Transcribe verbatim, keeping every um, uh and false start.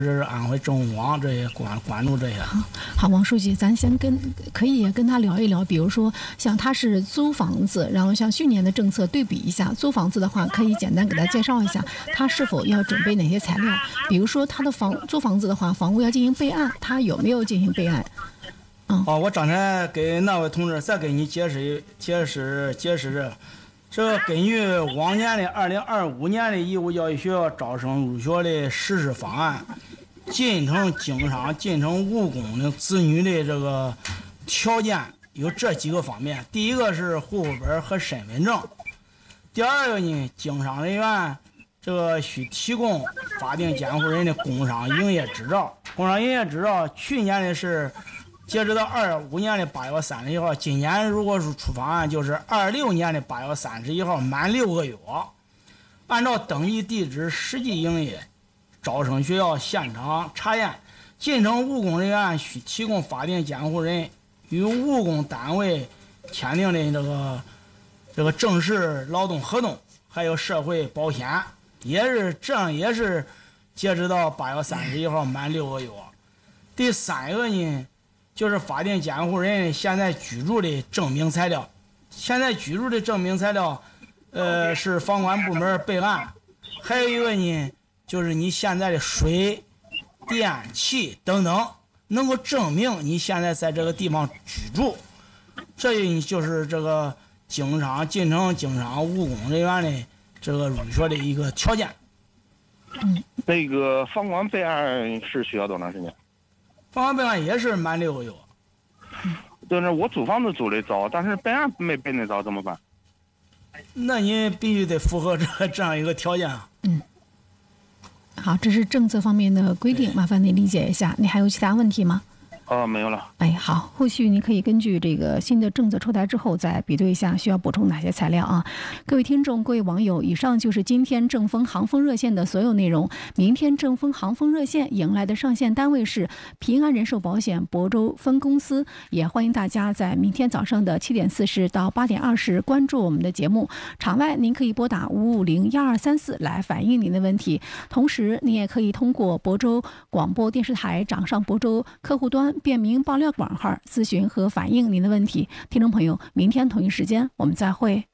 这是安徽政务网这些关关注这些。 好，王书记，咱先跟可以也跟他聊一聊，比如说像他是租房子，然后像去年的政策对比一下，租房子的话，可以简单给他介绍一下，他是否要准备哪些材料？比如说他的房租房子的话，房屋要进行备案，他有没有进行备案？嗯， 哦，我刚才给那位同志再给你解释解释解释这。这根据往年的二零二五年的义务教育学校招生入学的实施方案，进城经商、进城务工的子女的这个条件有这几个方面：第一个是户口本和身份证；第二个呢，经商人员这个需提供法定监护人的工商营业执照。工商营业执照去年的是。截止到二五年的八月三十一号，今年如果是出方案，就是二六年的八月三十一号满六个月，按照登记地址实际营业，招生学校现场查验。进城务工人员需提供法定监护人与务工单位签订的这个这个正式劳动合同，还有社会保险，也是这样，也是截止到八月三十一号满六个月。第三个呢？就是法定监护人现在居住的证明材料，现在居住的证明材料，呃，是房管部门备案。还有一个呢，就是你现在的水、电气等等，能够证明你现在在这个地方居住，这就是这个经商、进城经商务工人员的这个入学的一个条件。 嗯，那个房管备案是需要多长时间？ 房管备案也是满六个月。 就是我租房子租的早，但是备案没备那早，怎么办？ 那你必须得符合这这样一个条件啊。 嗯，好，这是政策方面的规定，麻烦你理解一下。你还有其他问题吗？ 哦，没有了。 哎，好，后续你可以根据这个新的政策出台之后再比对一下需要补充哪些材料啊。各位听众，各位网友，以上就是今天正风航风热线的所有内容。明天正风航风热线迎来的上线单位是平安人寿保险亳州分公司，也欢迎大家在明天早上的七点四十到八点二十关注我们的节目。场外您可以拨打五五零幺二三四来反映您的问题，同时你也可以通过亳州广播电视台掌上亳州客户端便民爆料广号咨询和反映您的问题。听众朋友，明天同一时间我们再会。